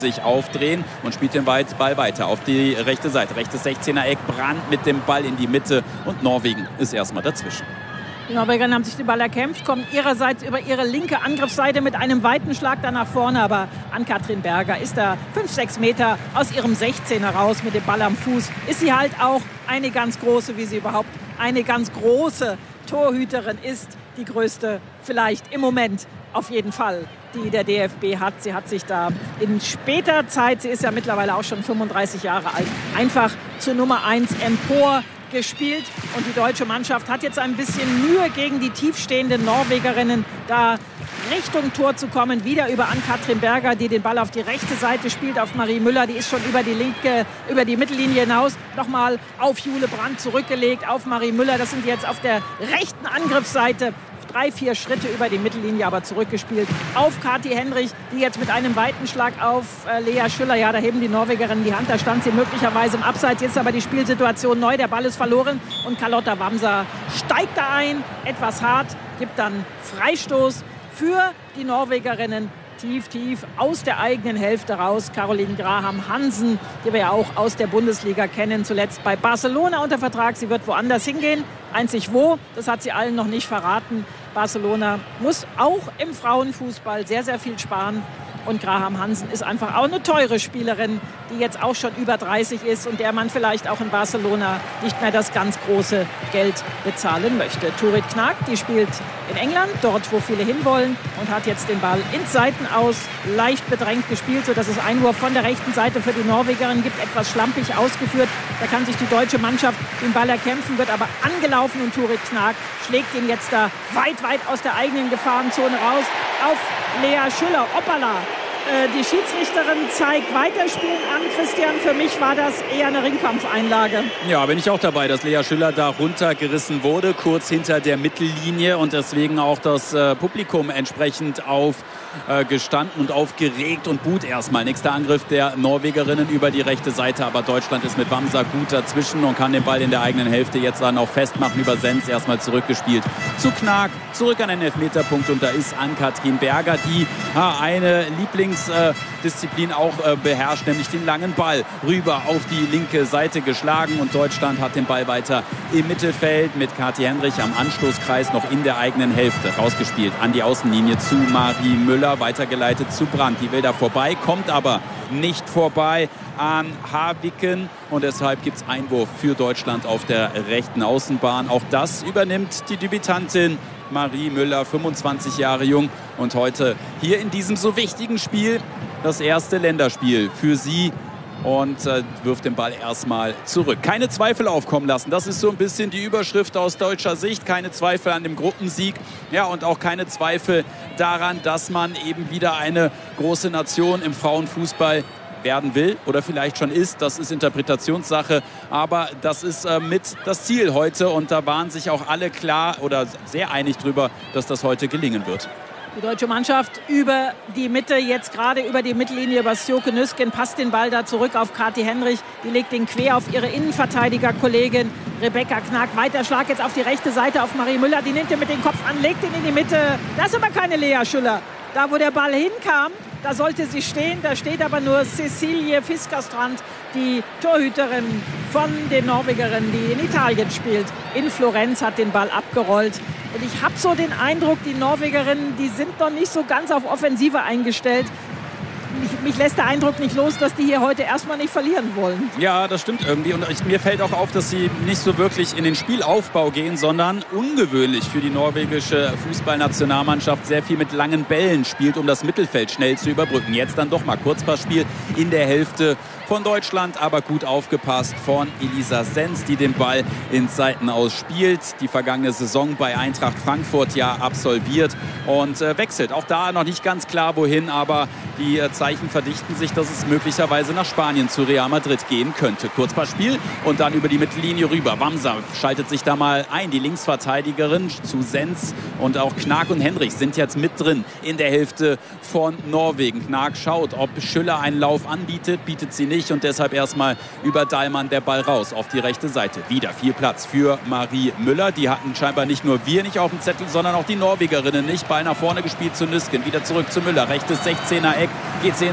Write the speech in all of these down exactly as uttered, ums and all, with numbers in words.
sich aufdrehen und spielt den Ball weiter auf die rechte Seite. Rechtes sechzehner Eck, Brandt mit dem Ball in die Mitte und Norwegen ist erstmal dazwischen. Die Norweger haben sich den Ball erkämpft, kommen ihrerseits über ihre linke Angriffsseite mit einem weiten Schlag dann nach vorne. Aber Ann-Kathrin Berger ist da fünf, sechs Meter aus ihrem sechzehner raus mit dem Ball am Fuß. Ist sie halt auch eine ganz große, wie sie überhaupt eine ganz große Torhüterin ist. Die größte vielleicht im Moment auf jeden Fall, die der D F B hat. Sie hat sich da in später Zeit, sie ist ja mittlerweile auch schon fünfunddreißig Jahre alt, einfach zur Nummer eins empor gespielt. Und die deutsche Mannschaft hat jetzt ein bisschen Mühe, gegen die tiefstehenden Norwegerinnen da Richtung Tor zu kommen. Wieder über Ann-Kathrin Berger, die den Ball auf die rechte Seite spielt, auf Marie Müller. Die ist schon über die linke, über die Mittellinie hinaus. Nochmal auf Jule Brandt zurückgelegt, auf Marie Müller. Das sind jetzt auf der rechten Angriffsseite. Drei, vier Schritte über die Mittellinie, aber zurückgespielt auf Kathi Hendrich, die jetzt mit einem weiten Schlag auf äh, Lea Schüller, ja, da heben die Norwegerinnen die Hand, da stand sie möglicherweise im Abseits, jetzt aber die Spielsituation neu, der Ball ist verloren und Carlotta Wamser steigt da ein, etwas hart, gibt dann Freistoß für die Norwegerinnen. Tief, tief aus der eigenen Hälfte raus. Caroline Graham Hansen, die wir ja auch aus der Bundesliga kennen, zuletzt bei Barcelona unter Vertrag. Sie wird woanders hingehen. Einzig wo, das hat sie allen noch nicht verraten. Barcelona muss auch im Frauenfußball sehr, sehr viel sparen. Und Graham Hansen ist einfach auch eine teure Spielerin, die jetzt auch schon über dreißig ist und der man vielleicht auch in Barcelona nicht mehr das ganz große Geld bezahlen möchte. Turit Knaak, die spielt in England, dort wo viele hinwollen, und hat jetzt den Ball ins Seitenaus leicht bedrängt gespielt, sodass es Einwurf von der rechten Seite für die Norwegerin gibt, etwas schlampig ausgeführt. Da kann sich die deutsche Mannschaft den Ball erkämpfen, wird aber angelaufen und Turit Knaak schlägt ihn jetzt da weit, weit aus der eigenen Gefahrenzone raus auf Lea Schüller. Hoppala! Die Schiedsrichterin zeigt Weiterspielen an. Christian, für mich war das eher eine Ringkampfeinlage. Ja, bin ich auch dabei, dass Lea Schüller da runtergerissen wurde, kurz hinter der Mittellinie, und deswegen auch das äh, Publikum entsprechend aufgestanden äh, und aufgeregt und buht erstmal. Nächster Angriff der Norwegerinnen über die rechte Seite, aber Deutschland ist mit Wamser gut dazwischen und kann den Ball in der eigenen Hälfte jetzt dann auch festmachen über Sens. Erstmal zurückgespielt zu Knaak, zurück an den Elfmeterpunkt, und da ist Ann-Kathrin Berger, die ha, eine Lieblings Disziplin auch äh, beherrscht, nämlich den langen Ball rüber auf die linke Seite geschlagen, und Deutschland hat den Ball weiter im Mittelfeld mit Kathi Hendrich am Anstoßkreis noch in der eigenen Hälfte rausgespielt an die Außenlinie zu Marie Müller, weitergeleitet zu Brandt, die will da vorbei, kommt aber nicht vorbei an Habiken, und deshalb gibt es Einwurf für Deutschland auf der rechten Außenbahn. Auch das übernimmt die Debütantin Marie Müller, fünfundzwanzig Jahre jung, und heute hier in diesem so wichtigen Spiel das erste Länderspiel für sie, und äh, wirft den Ball erstmal zurück. Keine Zweifel aufkommen lassen, das ist so ein bisschen die Überschrift aus deutscher Sicht. Keine Zweifel an dem Gruppensieg, ja, und auch keine Zweifel daran, dass man eben wieder eine große Nation im Frauenfußball werden will oder vielleicht schon ist. Das ist Interpretationssache, aber das ist äh, mit das Ziel heute, und da waren sich auch alle klar oder sehr einig drüber, dass das heute gelingen wird. Die deutsche Mannschaft über die Mitte, jetzt gerade über die Mittellinie über Sjoke Nüsken, passt den Ball da zurück auf Kathi Hendrich. Die legt den quer auf ihre Innenverteidigerkollegin Rebecca Knaak. Weiter Schlag jetzt auf die rechte Seite auf Marie Müller. Die nimmt ihn mit dem Kopf an, legt ihn in die Mitte. Das ist aber keine Lea Schüller. Da, wo der Ball hinkam, da sollte sie stehen. Da steht aber nur Cecilie Fiskerstrand, die Torhüterin von den Norwegerinnen, die in Italien spielt. In Florenz, hat den Ball abgerollt. Und ich habe so den Eindruck, die Norwegerinnen, die sind noch nicht so ganz auf Offensive eingestellt. Mich, mich lässt der Eindruck nicht los, dass die hier heute erstmal nicht verlieren wollen. Ja, das stimmt irgendwie. Und ich, mir fällt auch auf, dass sie nicht so wirklich in den Spielaufbau gehen, sondern ungewöhnlich für die norwegische Fußballnationalmannschaft sehr viel mit langen Bällen spielt, um das Mittelfeld schnell zu überbrücken. Jetzt dann doch mal Kurzpassspiel in der Hälfte von Deutschland, aber gut aufgepasst von Elisa Sens, die den Ball ins Seitenaus spielt. Die vergangene Saison bei Eintracht Frankfurt ja absolviert und äh, wechselt. Auch da noch nicht ganz klar, wohin, aber die äh, Zeichen verdichten sich, dass es möglicherweise nach Spanien zu Real Madrid gehen könnte. Kurzpassspiel und dann über die Mittellinie rüber. Wamser schaltet sich da mal ein. Die Linksverteidigerin zu Sens, und auch Knaak und Hendrich sind jetzt mit drin in der Hälfte von Norwegen. Knaak schaut, ob Schüller einen Lauf anbietet, bietet sie nicht, und deshalb erstmal über Dahlmann der Ball raus auf die rechte Seite. Wieder viel Platz für Marie Müller. Die hatten scheinbar nicht nur wir nicht auf dem Zettel, sondern auch die Norwegerinnen nicht. Ball nach vorne gespielt zu Nüsken, wieder zurück zu Müller. Rechtes sechzehner Eck, geht sie ins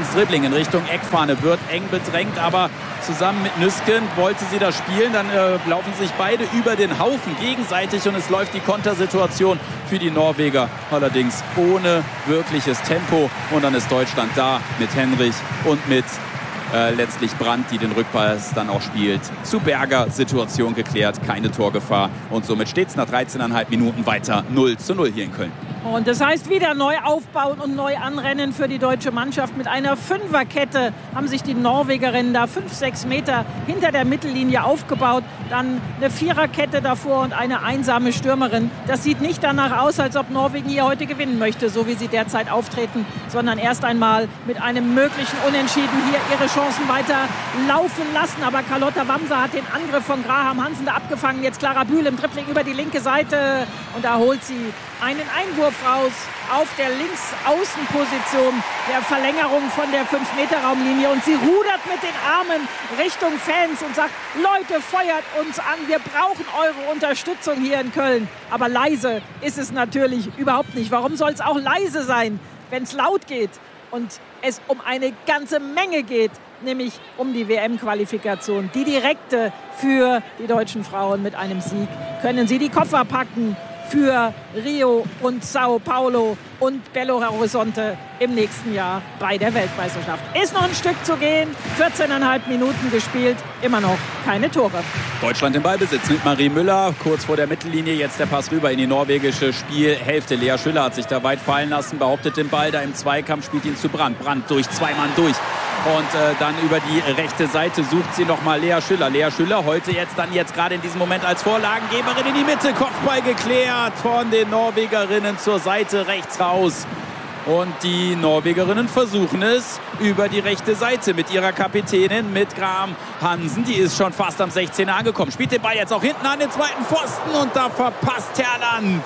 ins Dribbling in Richtung Eckfahne, wird eng bedrängt, aber zusammen mit Nüsken wollte sie das spielen. Dann äh, laufen sich beide über den Haufen gegenseitig und es läuft die Kontersituation für die Norweger, allerdings ohne wirkliches Tempo. Und dann ist Deutschland da mit Henrich und mit Äh, letztlich Brandt, die den Rückpass dann auch spielt. Zu Berger, Situation geklärt, keine Torgefahr. Und somit steht es nach dreizehneinhalb Minuten weiter null zu null hier in Köln. Und das heißt wieder neu aufbauen und neu anrennen für die deutsche Mannschaft. Mit einer Fünferkette haben sich die Norwegerinnen da fünf, sechs Meter hinter der Mittellinie aufgebaut. Dann eine Viererkette davor und eine einsame Stürmerin. Das sieht nicht danach aus, als ob Norwegen hier heute gewinnen möchte, so wie sie derzeit auftreten, sondern erst einmal mit einem möglichen Unentschieden hier ihre Chancen weiter laufen lassen. Aber Carlotta Wamser hat den Angriff von Graham Hansen da abgefangen. Jetzt Clara Bühl im Dribbling über die linke Seite und da holt sie einen Einwurf raus auf der Linksaußenposition der Verlängerung von der fünf Meter Raumlinie und sie rudert mit den Armen Richtung Fans und sagt, Leute, feuert uns an, wir brauchen eure Unterstützung hier in Köln. Aber leise ist es natürlich überhaupt nicht. Warum soll es auch leise sein, wenn es laut geht und es um eine ganze Menge geht, nämlich um die W M-Qualifikation, die direkte für die deutschen Frauen. Mit einem Sieg können sie die Koffer packen für Rio und Sao Paulo und Belo Horizonte im nächsten Jahr bei der Weltmeisterschaft. Ist noch ein Stück zu gehen, vierzehneinhalb Minuten gespielt, immer noch keine Tore. Deutschland im Ballbesitz mit Marie Müller, kurz vor der Mittellinie, jetzt der Pass rüber in die norwegische Spielhälfte. Lea Schüller hat sich da weit fallen lassen, behauptet den Ball da im Zweikampf, spielt ihn zu Brandt. Brandt durch, zwei Mann durch. Und äh, dann über die rechte Seite sucht sie nochmal Lea Schüller. Lea Schüller heute jetzt dann jetzt gerade in diesem Moment als Vorlagengeberin in die Mitte. Kopfball geklärt von den Norwegerinnen zur Seite rechts raus. Und die Norwegerinnen versuchen es über die rechte Seite mit ihrer Kapitänin, mit Graham Hansen. Die ist schon fast am sechzehner angekommen. Spielt den Ball jetzt auch hinten an den zweiten Pfosten und da verpasst Herrland.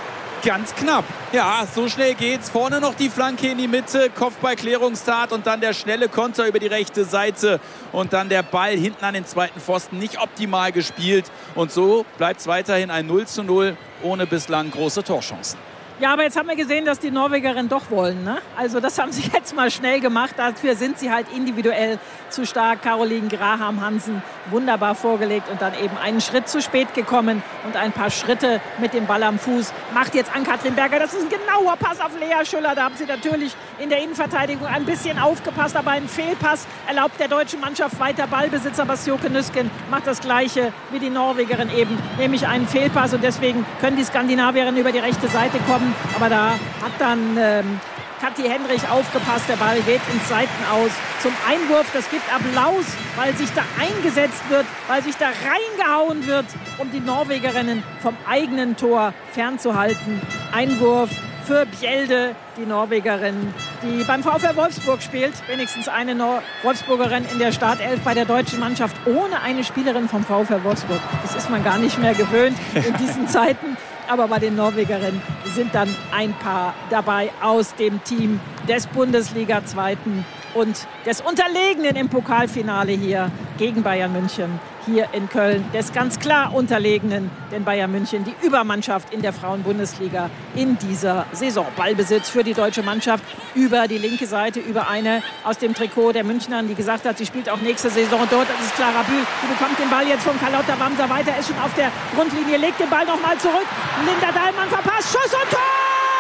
Ganz knapp. Ja, so schnell geht's. Vorne noch die Flanke in die Mitte, Kopfballklärungstat und dann der schnelle Konter über die rechte Seite. Und dann der Ball hinten an den zweiten Pfosten, nicht optimal gespielt. Und so bleibt es weiterhin ein null zu null ohne bislang große Torchancen. Ja, aber jetzt haben wir gesehen, dass die Norwegerinnen doch wollen, ne? Also das haben sie jetzt mal schnell gemacht. Dafür sind sie halt individuell zu stark. Caroline Graham Hansen wunderbar vorgelegt und dann eben einen Schritt zu spät gekommen und ein paar Schritte mit dem Ball am Fuß. Macht jetzt Ann-Kathrin Berger. Das ist ein genauer Pass auf Lea Schüller. Da haben sie natürlich in der Innenverteidigung ein bisschen aufgepasst. Aber ein Fehlpass erlaubt der deutschen Mannschaft weiter Ballbesitz. Aber Sjoke Nüsken macht das Gleiche wie die Norwegerin eben, nämlich einen Fehlpass. Und deswegen können die Skandinavierinnen über die rechte Seite kommen. Aber da hat dann ähm, Kathi Henrich aufgepasst. Der Ball geht ins Seitenaus zum Einwurf. Das gibt Applaus, weil sich da eingesetzt wird, weil sich da reingehauen wird, um die Norwegerinnen vom eigenen Tor fernzuhalten. Einwurf für Bjelde, die Norwegerin, die beim VfL Wolfsburg spielt. Wenigstens eine Nor- Wolfsburgerin in der Startelf bei der deutschen Mannschaft ohne eine Spielerin vom VfL Wolfsburg. Das ist man gar nicht mehr gewöhnt in diesen Zeiten. Aber bei den Norwegerinnen sind dann ein paar dabei aus dem Team des Bundesliga-Zweiten und des Unterlegenen im Pokalfinale hier gegen Bayern München. Hier in Köln des ganz klar Unterlegenen, denn Bayern München die Übermannschaft in der Frauen-Bundesliga in dieser Saison. Ballbesitz für die deutsche Mannschaft über die linke Seite, über eine aus dem Trikot der Münchnern, die gesagt hat, sie spielt auch nächste Saison dort. Das ist Clara Bühl, die bekommt den Ball jetzt von Carlotta Wamser weiter, ist schon auf der Grundlinie, legt den Ball nochmal zurück. Linda Dahlmann verpasst, Schuss und Tor!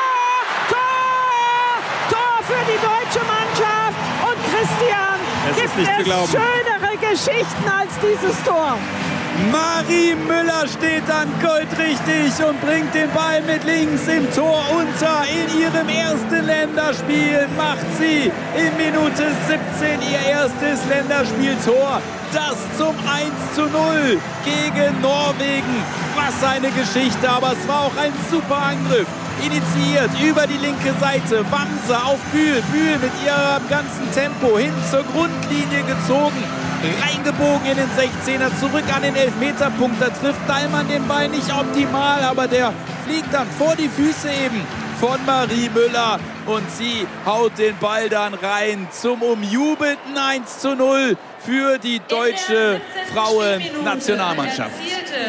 Tor! Tor für die deutsche Mannschaft! Und Christian, es gibt ist nicht es zu glauben. schönere Geschichten als dieses Tor? Marie Müller steht dann goldrichtig und bringt den Ball mit links im Tor unter. In ihrem ersten Länderspiel macht sie in Minute siebzehn ihr erstes Länderspieltor. Das zum eins zu null gegen Norwegen. Was eine Geschichte, aber es war auch ein super Angriff. Initiiert über die linke Seite, Wamser auf Bühl, Bühl mit ihrem ganzen Tempo hin zur Grundlinie gezogen, reingebogen in den sechzehner, zurück an den Elfmeterpunkt, da trifft Dahlmann den Ball nicht optimal, aber der fliegt dann vor die Füße eben von Marie Müller und sie haut den Ball dann rein zum umjubelten eins zu null für die deutsche Frauennationalmannschaft.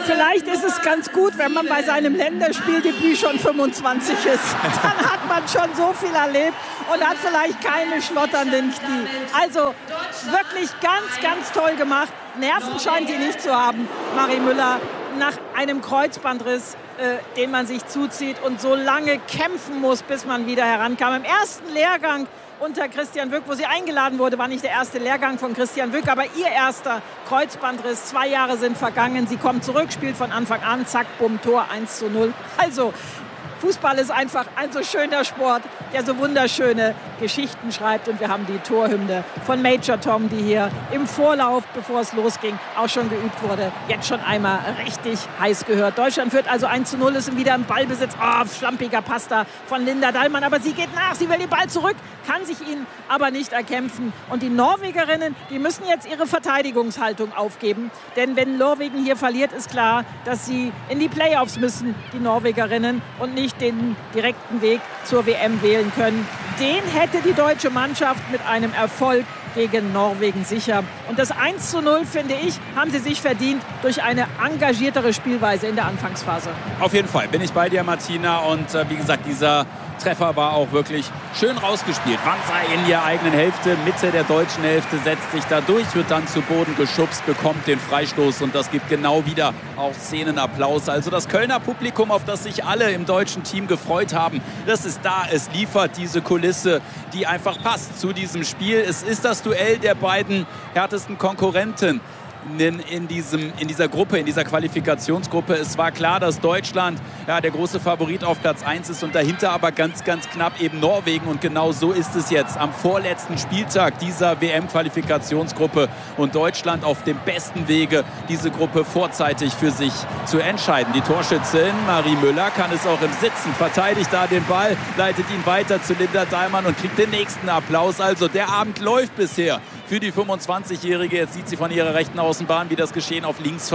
Vielleicht ist es ganz gut, wenn man bei seinem Länderspieldebüt schon fünfundzwanzig ist. Dann hat man schon so viel erlebt und hat vielleicht keine schlotternden Knie. Also wirklich ganz, ganz toll gemacht. Nerven scheint sie nicht zu haben, Marie Müller, nach einem Kreuzbandriss, äh, den man sich zuzieht und so lange kämpfen muss, bis man wieder herankam. Im ersten Lehrgang unter Christian Wück, wo sie eingeladen wurde, war nicht der erste Lehrgang von Christian Wück, aber ihr erster Kreuzbandriss. Zwei Jahre sind vergangen. Sie kommt zurück, spielt von Anfang an, zack, bumm, Tor eins zu null. Also, Fußball ist einfach ein so schöner Sport, der so wunderschöne Geschichten schreibt. Und wir haben die Torhymne von Major Tom, die hier im Vorlauf, bevor es losging, auch schon geübt wurde, jetzt schon einmal richtig heiß gehört. Deutschland führt also eins zu null, ist wieder im Ballbesitz. Oh, schlampiger Pass da von Linda Dallmann. Aber sie geht nach, sie will den Ball zurück, kann sich ihn aber nicht erkämpfen. Und die Norwegerinnen, die müssen jetzt ihre Verteidigungshaltung aufgeben. Denn wenn Norwegen hier verliert, ist klar, dass sie in die Playoffs müssen, die Norwegerinnen, und nicht den direkten Weg zur W M wählen können. Den hätte die deutsche Mannschaft mit einem Erfolg gegen Norwegen sicher. Und das eins zu null, finde ich, haben sie sich verdient durch eine engagiertere Spielweise in der Anfangsphase. Auf jeden Fall bin ich bei dir, Martina. Und äh, wie gesagt, dieser Treffer war auch wirklich schön rausgespielt. Wanzer in der eigenen Hälfte, Mitte der deutschen Hälfte, setzt sich da durch, wird dann zu Boden geschubst, bekommt den Freistoß und das gibt genau wieder auch Szenenapplaus. Also das Kölner Publikum, auf das sich alle im deutschen Team gefreut haben, das ist da. Es liefert diese Kulisse, die einfach passt zu diesem Spiel. Es ist das Duell der beiden härtesten Konkurrenten In, in, diesem, in dieser Gruppe, in dieser Qualifikationsgruppe. Es war klar, dass Deutschland ja, der große Favorit auf Platz eins ist und dahinter aber ganz, ganz knapp eben Norwegen. Und genau so ist es jetzt am vorletzten Spieltag dieser W M-Qualifikationsgruppe und Deutschland auf dem besten Wege, diese Gruppe vorzeitig für sich zu entscheiden. Die Torschützin Marie Müller kann es auch im Sitzen, verteidigt da den Ball, leitet ihn weiter zu Linda Dallmann und kriegt den nächsten Applaus. Also der Abend läuft bisher für die fünfundzwanzigjährige. Jetzt sieht sie von ihrer rechten Außenbahn, wie das Geschehen auf links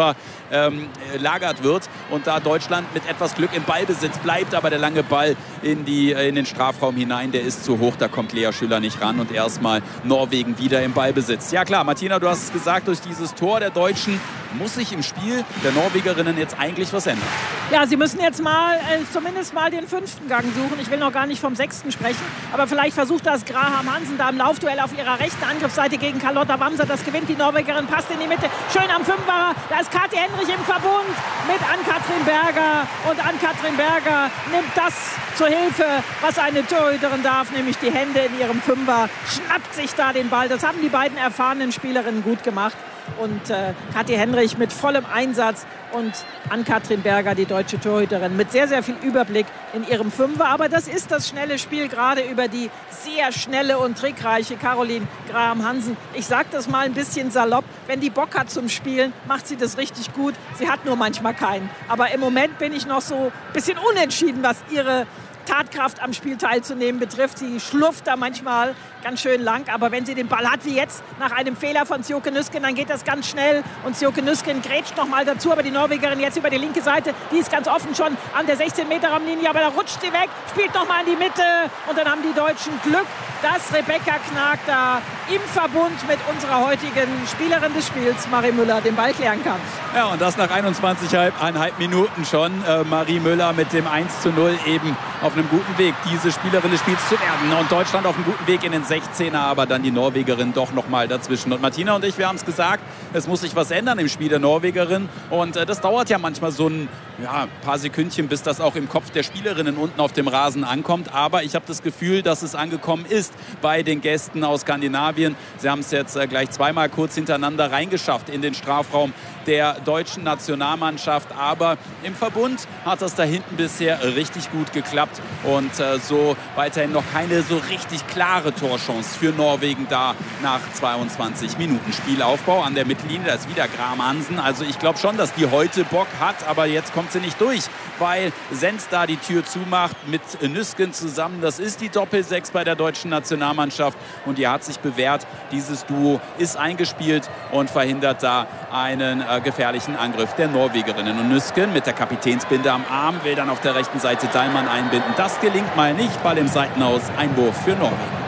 verlagert ähm, wird. Und da Deutschland mit etwas Glück im Ballbesitz bleibt, aber der lange Ball in, die, in den Strafraum hinein, der ist zu hoch. Da kommt Lea Schüller nicht ran und erstmal Norwegen wieder im Ballbesitz. Ja klar, Martina, du hast es gesagt, durch dieses Tor der Deutschen muss sich im Spiel der Norwegerinnen jetzt eigentlich was ändern. Ja, sie müssen jetzt mal äh, zumindest mal den fünften Gang suchen. Ich will noch gar nicht vom sechsten sprechen, aber vielleicht versucht das Graham Hansen da im Laufduell auf ihrer rechten Angriffsseite gegen Carlotta Wamser. Das gewinnt die Norwegerin, passt in die Mitte. Schön am Fünfer. Da ist Kathi Henrich im Verbund mit Ann-Kathrin Berger. Und Ann-Kathrin Berger nimmt das zur Hilfe, was eine Torhüterin darf, nämlich die Hände in ihrem Fünfer. Schnappt sich da den Ball. Das haben die beiden erfahrenen Spielerinnen gut gemacht. Und äh, Kathi Henrich mit vollem Einsatz und Ann-Kathrin Berger, die deutsche Torhüterin, mit sehr, sehr viel Überblick in ihrem Fünfer. Aber das ist das schnelle Spiel, gerade über die sehr schnelle und trickreiche Caroline Graham Hansen. Ich sage das mal ein bisschen salopp. Wenn die Bock hat zum Spielen, macht sie das richtig gut. Sie hat nur manchmal keinen. Aber im Moment bin ich noch so ein bisschen unentschieden, was ihre Tatkraft am Spiel teilzunehmen betrifft. Sie schlurft da manchmal ganz schön lang, aber wenn sie den Ball hat, wie jetzt nach einem Fehler von Sjoeke Nüsken, dann geht das ganz schnell und Sjoeke Nüsken grätscht noch mal dazu, aber die Norwegerin jetzt über die linke Seite, die ist ganz offen schon an der sechzehn Meter Raumlinie, aber da rutscht sie weg, spielt noch mal in die Mitte und dann haben die Deutschen Glück, dass Rebecca Knag da im Verbund mit unserer heutigen Spielerin des Spiels, Marie Müller, den Ball klären kann. Ja, und das nach einundzwanzig Komma fünf Minuten schon. Äh, Marie Müller mit dem eins zu null eben auf einem guten Weg, diese Spielerin des Spiels zu werden. Und Deutschland auf einem guten Weg in den sechzehner, aber dann die Norwegerin doch noch mal dazwischen. Und Martina und ich, wir haben es gesagt, es muss sich was ändern im Spiel der Norwegerin. Und äh, das dauert ja manchmal so ein ja, paar Sekündchen, bis das auch im Kopf der Spielerinnen unten auf dem Rasen ankommt. Aber ich habe das Gefühl, dass es angekommen ist bei den Gästen aus Skandinavien. Sie haben es jetzt äh, gleich zweimal kurz hintereinander reingeschafft in den Strafraum der deutschen Nationalmannschaft. Aber im Verbund hat das da hinten bisher richtig gut geklappt. Und äh, so weiterhin noch keine so richtig klare Torchance für Norwegen da nach zweiundzwanzig Minuten Spielaufbau an der Mittellinie. Da ist wieder Graham Hansen. Also ich glaube schon, dass die heute Bock hat, aber jetzt kommt sie nicht durch, weil Sens da die Tür zumacht mit Nüsken zusammen. Das ist die Doppelsechs bei der deutschen Nationalmannschaft und die hat sich bewährt. Dieses Duo ist eingespielt und verhindert da einen äh, gefährlichen Angriff der Norwegerinnen. Und Nüsken mit der Kapitänsbinde am Arm will dann auf der rechten Seite Dallmann einbinden. Das gelingt mal nicht. Ball im Seitenaus, Einwurf für Norwegen.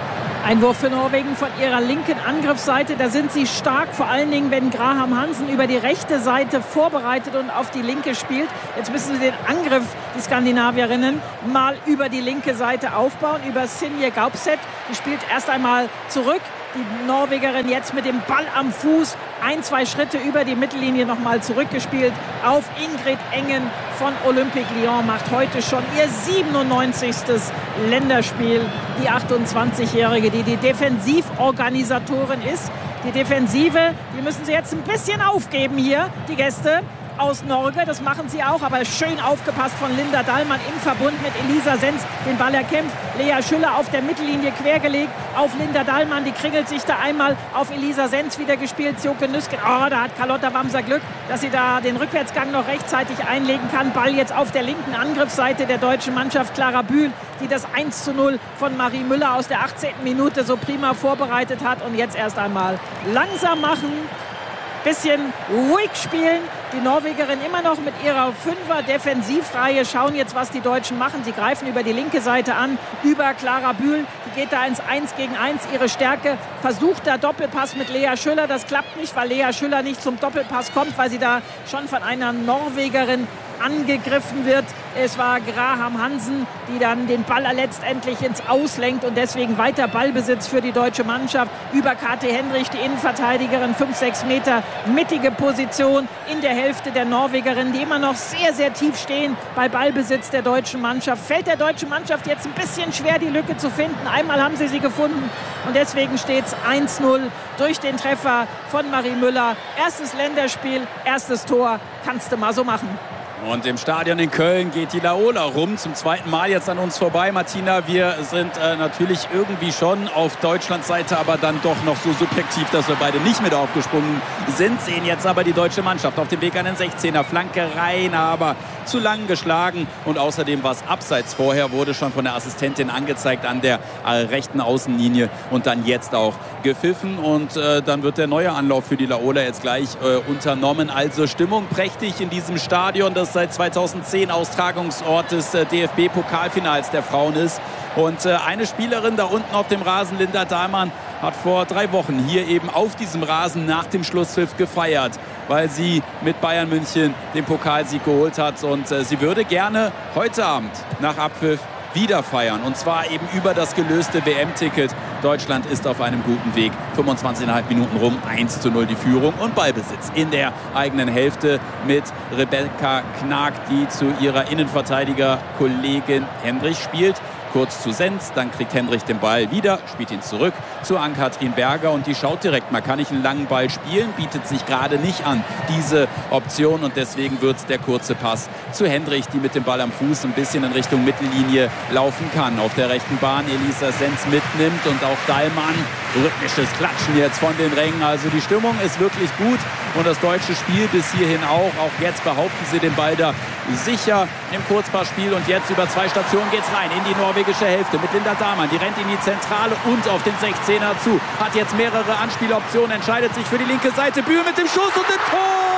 Einwurf für Norwegen von ihrer linken Angriffsseite. Da sind sie stark, vor allen Dingen, wenn Graham Hansen über die rechte Seite vorbereitet und auf die linke spielt. Jetzt müssen sie den Angriff, die Skandinavierinnen, mal über die linke Seite aufbauen, über Sinje Gaupset. Die spielt erst einmal zurück. Die Norwegerin jetzt mit dem Ball am Fuß ein, zwei Schritte über die Mittellinie nochmal zurückgespielt auf Ingrid Engen von Olympique Lyon. Macht heute schon ihr siebenundneunzigstes Länderspiel. Die achtundzwanzigjährige, die die Defensivorganisatorin ist. Die Defensive, die müssen sie jetzt ein bisschen aufgeben hier, die Gäste aus Norge. Das machen sie auch, aber schön aufgepasst von Linda Dahlmann im Verbund mit Elisa Senz. Den Ball erkämpft. Lea Schüller auf der Mittellinie quergelegt auf Linda Dahlmann. Die kringelt sich da einmal auf Elisa Senz wieder gespielt. Sjoke Nüsken. Oh, da hat Carlotta Wamser Glück, dass sie da den Rückwärtsgang noch rechtzeitig einlegen kann. Ball jetzt auf der linken Angriffsseite der deutschen Mannschaft. Clara Bühl, die das eins zu null von Marie Müller aus der achtzehnten Minute so prima vorbereitet hat. Und jetzt erst einmal langsam machen. Bisschen ruhig spielen. Die Norwegerin immer noch mit ihrer Fünfer-Defensivreihe schauen jetzt, was die Deutschen machen. Sie greifen über die linke Seite an, über Clara Bühl. Die geht da ins eins gegen eins, ihre Stärke. Versucht da Doppelpass mit Lea Schüller. Das klappt nicht, weil Lea Schüller nicht zum Doppelpass kommt, weil sie da schon von einer Norwegerin angegriffen wird. Es war Graham Hansen, die dann den Ball letztendlich ins Auslenkt und deswegen weiter Ballbesitz für die deutsche Mannschaft. Über Kati Henrich, die Innenverteidigerin, fünf, sechs Meter mittige Position in der Hälfte der Norwegerin, die immer noch sehr, sehr tief stehen bei Ballbesitz der deutschen Mannschaft. Fällt der deutschen Mannschaft jetzt ein bisschen schwer, die Lücke zu finden. Einmal haben sie sie gefunden und deswegen steht es eins null durch den Treffer von Marie Müller. Erstes Länderspiel, erstes Tor, kannst du mal so machen. Und im Stadion in Köln geht die Laola rum, zum zweiten Mal jetzt an uns vorbei. Martina, wir sind äh, natürlich irgendwie schon auf Deutschlands Seite, aber dann doch noch so subjektiv, dass wir beide nicht mit aufgesprungen sind. Sehen jetzt aber die deutsche Mannschaft auf dem Weg an den sechzehner. Flanke rein, aber zu lang geschlagen. Und außerdem war es abseits vorher, wurde schon von der Assistentin angezeigt an der äh, rechten Außenlinie und dann jetzt auch gepfiffen. Und äh, dann wird der neue Anlauf für die Laola jetzt gleich äh, unternommen. Also Stimmung prächtig in diesem Stadion, das seit zweitausendzehn Austragungsort des äh, D F B-Pokalfinals der Frauen ist. Und äh, eine Spielerin da unten auf dem Rasen, Linda Dahlmann, hat vor drei Wochen hier eben auf diesem Rasen nach dem Schlusspfiff gefeiert, weil sie mit Bayern München den Pokalsieg geholt hat. Und äh, sie würde gerne heute Abend nach Abpfiff wieder feiern. Und zwar eben über das gelöste W M-Ticket. Deutschland ist auf einem guten Weg. fünfundzwanzig Komma fünf Minuten rum, eins zu null die Führung und Ballbesitz in der eigenen Hälfte mit Rebecca Knag, die zu ihrer Innenverteidiger-Kollegin Hendrich spielt. Kurz zu Senz, dann kriegt Hendrich den Ball wieder, spielt ihn zurück zu Ann-Kathrin Berger und die schaut direkt mal, kann ich einen langen Ball spielen? Bietet sich gerade nicht an, diese Option, und deswegen wird es der kurze Pass zu Hendrich, die mit dem Ball am Fuß ein bisschen in Richtung Mittellinie laufen kann. Auf der rechten Bahn Elisa Senz mitnimmt und auch Dahlmann, rhythmisches Klatschen jetzt von den Rängen. Also die Stimmung ist wirklich gut und das deutsche Spiel bis hierhin auch. Auch jetzt behaupten sie den Ball da sicher im Kurzpassspiel und jetzt über zwei Stationen geht's rein in die norwegische Hälfte mit Linda Dahlmann. Die rennt in die Zentrale und auf den sechzehner zu. Hat jetzt mehrere Anspieloptionen, entscheidet sich für die linke Seite. Bühl mit dem Schuss und dem Tor!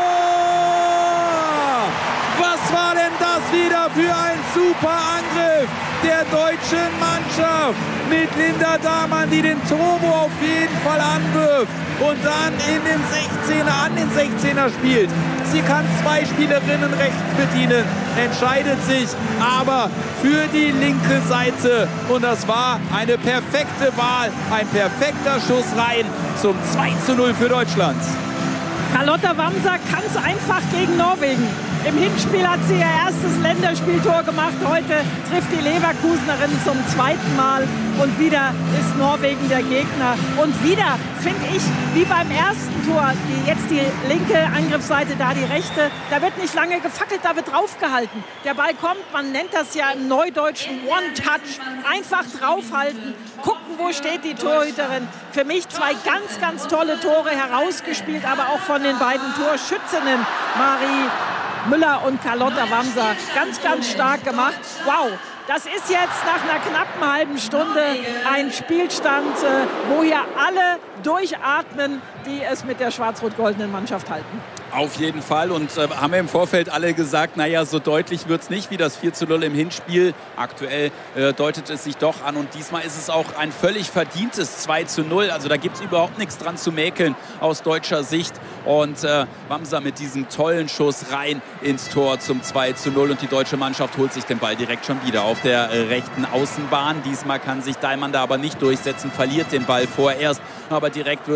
Was war denn das wieder für ein super Angriff der deutschen Mannschaft mit Linda Dahlmann, die den Turbo auf jeden Fall anwirft und dann in den sechzehner, an den sechzehner spielt. Sie kann zwei Spielerinnen rechts bedienen, entscheidet sich aber für die linke Seite. Und das war eine perfekte Wahl, ein perfekter Schuss rein zum zwei zu null für Deutschland. Carlotta Wamser kann es einfach gegen Norwegen. Im Hinspiel hat sie ihr erstes Länderspieltor gemacht. Heute trifft die Leverkusenerin zum zweiten Mal. Und wieder ist Norwegen der Gegner. Und wieder, finde ich, wie beim ersten Tor, die, jetzt die linke Angriffsseite, da die rechte, da wird nicht lange gefackelt, da wird draufgehalten. Der Ball kommt, man nennt das ja im Neudeutschen One-Touch. Einfach draufhalten, gucken, wo steht die Torhüterin. Für mich zwei ganz, ganz tolle Tore herausgespielt, aber auch von den beiden Torschützinnen, Marie Müller und Carlotta Wamser. Ganz, ganz stark gemacht. Wow, das ist jetzt nach einer knappen halben Stunde ein Spielstand, wo hier alle durchatmen, die es mit der schwarz-rot-goldenen Mannschaft halten. Auf jeden Fall, und äh, haben wir im Vorfeld alle gesagt, naja, so deutlich wird es nicht wie das vier zu null im Hinspiel. Aktuell äh, deutet es sich doch an, und diesmal ist es auch ein völlig verdientes zwei zu null. Also da gibt es überhaupt nichts dran zu mäkeln aus deutscher Sicht. Und äh, Wamser mit diesem tollen Schuss rein ins Tor zum zwei zu null, und die deutsche Mannschaft holt sich den Ball direkt schon wieder auf der äh, rechten Außenbahn. Diesmal kann sich Daimann da aber nicht durchsetzen, verliert den Ball vorerst, aber direkt wird